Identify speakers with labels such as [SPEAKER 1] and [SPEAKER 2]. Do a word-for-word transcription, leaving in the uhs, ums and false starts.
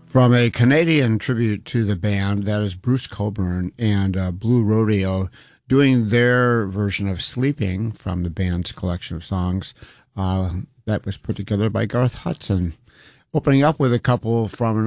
[SPEAKER 1] From a Canadian tribute to the band, that is Bruce Cockburn and uh, Blue Rodeo doing their version of Sleeping from the band's collection of songs uh, that was put together by Garth Hudson. Opening up with a couple from